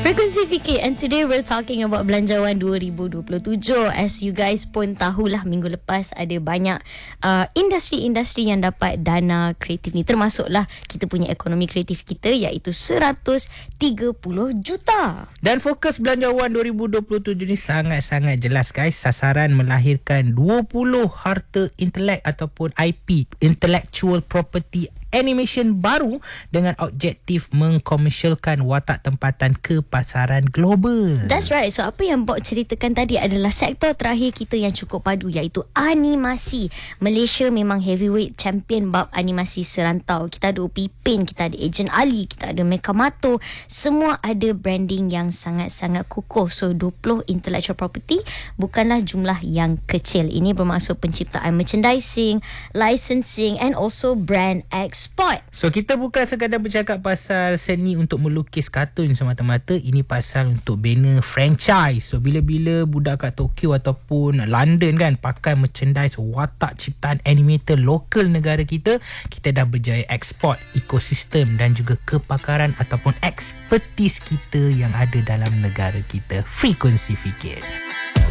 Frekuensi Fikir, and today we're talking about Belanjawan 2027. As you guys pun tahulah, minggu lepas ada banyak industri-industri yang dapat dana kreatif ni, termasuklah kita punya ekonomi kreatif kita, iaitu 130 juta. Dan fokus Belanjawan 2027 ni sangat-sangat jelas guys. Sasaran melahirkan 20 harta intelek ataupun IP, Intellectual Property Animation baru dengan objektif mengkomersialkan watak tempatan ke pasaran global. That's right. So apa yang Bob ceritakan tadi adalah sektor terakhir kita yang cukup padu, iaitu animasi. Malaysia memang heavyweight champion bab animasi serantau. Kita ada Upipin, kita ada Agent Ali, kita ada Mekamato. Semua ada branding yang sangat-sangat kukuh. So 20 intellectual property bukanlah jumlah yang kecil. Ini bermaksud penciptaan merchandising, licensing and also brand export. So kita bukan sekadar bercakap pasal seni untuk melukis kartun semata-mata. Ini pasal untuk bina franchise. So bila-bila budak kat Tokyo ataupun London kan pakai merchandise watak ciptaan animator lokal negara kita, kita dah berjaya ekspor ekosistem dan juga kepakaran ataupun ekspertis kita yang ada dalam negara kita. Frekuensi Fikir.